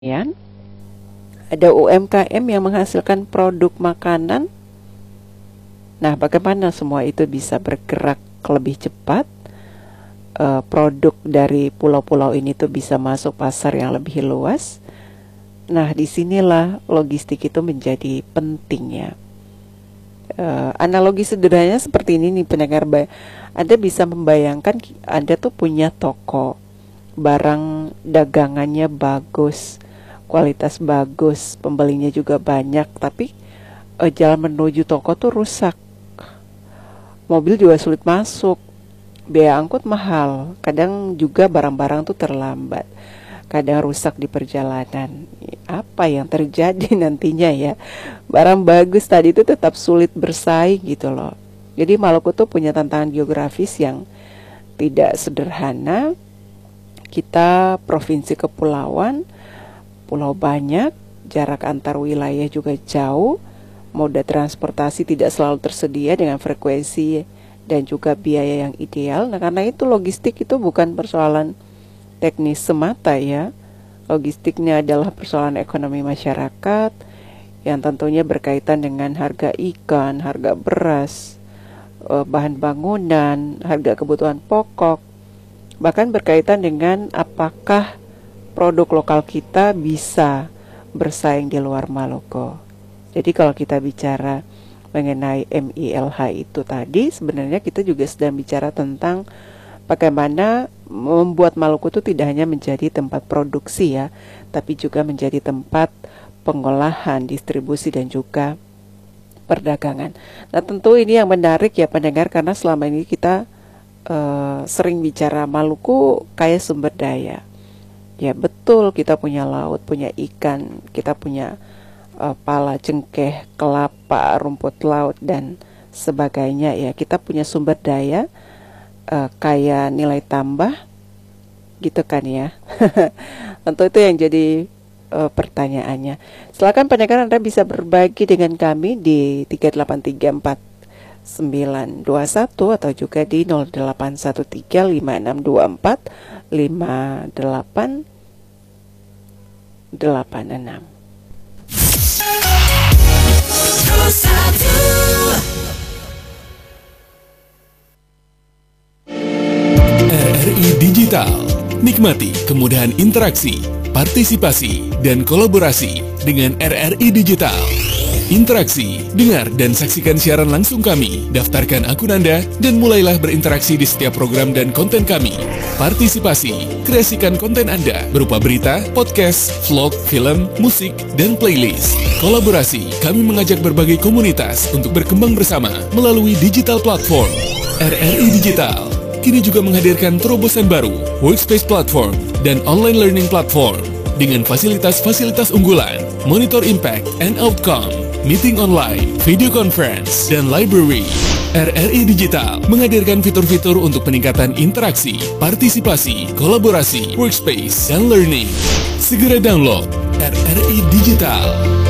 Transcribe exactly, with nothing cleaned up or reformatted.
Ya, ada U M K M yang menghasilkan produk makanan. Nah, bagaimana semua itu bisa bergerak lebih cepat? E, produk dari pulau-pulau ini tuh bisa masuk pasar yang lebih luas. Nah, disinilah logistik itu menjadi penting ya. E, analogi sederhananya seperti ini nih pendengar, Anda bisa membayangkan Anda tuh punya toko, barang dagangannya bagus, kualitas bagus, pembelinya juga banyak, tapi e, jalan menuju toko tuh rusak, mobil juga sulit masuk, biaya angkut mahal, kadang juga barang-barang tuh terlambat, kadang rusak di perjalanan. Apa yang terjadi nantinya ya? Barang bagus tadi itu tetap sulit bersaing gitu loh. Jadi Maluku tuh punya tantangan geografis yang tidak sederhana. Kita provinsi kepulauan, pulau banyak, jarak antar wilayah juga jauh, moda transportasi tidak selalu tersedia dengan frekuensi dan juga biaya yang ideal. Nah, karena itu logistik itu bukan persoalan teknis semata ya. Logistiknya adalah persoalan ekonomi masyarakat yang tentunya berkaitan dengan harga ikan, harga beras, bahan bangunan, harga kebutuhan pokok, bahkan berkaitan dengan apakah produk lokal kita bisa bersaing di luar Maluku. Jadi kalau kita bicara mengenai M I L H itu tadi, sebenarnya kita juga sedang bicara tentang bagaimana membuat Maluku itu tidak hanya menjadi tempat produksi ya, tapi juga menjadi tempat pengolahan, distribusi dan juga perdagangan. Nah, tentu ini yang menarik ya pendengar, karena selama ini kita uh, sering bicara Maluku kayak sumber daya. Ya betul, kita punya laut, punya ikan, kita punya uh, pala, cengkeh, kelapa, rumput laut dan sebagainya ya. Kita punya sumber daya uh, kaya nilai tambah, gitu kan ya. Tentu itu yang jadi uh, pertanyaannya. Silakan pendengar, Anda bisa berbagi dengan kami di tiga delapan tiga empat sembilan dua satu atau juga di nol delapan satu tiga lima enam dua empat lima delapan delapan enam. R R I Digital. Nikmati kemudahan interaksi, partisipasi, dan kolaborasi dengan R R I Digital. Interaksi, dengar dan saksikan siaran langsung kami, daftarkan akun Anda, dan mulailah berinteraksi di setiap program dan konten kami. Partisipasi, kreasikan konten Anda berupa berita, podcast, vlog, film, musik, dan playlist. Kolaborasi, kami mengajak berbagai komunitas untuk berkembang bersama melalui digital platform. R R I Digital kini juga menghadirkan terobosan baru, workspace platform, dan online learning platform dengan fasilitas-fasilitas unggulan, monitor impact and outcome, meeting online, video conference, dan library. R R I Digital menghadirkan fitur-fitur untuk peningkatan interaksi, partisipasi, kolaborasi, workspace, dan learning. Segera download R R I Digital.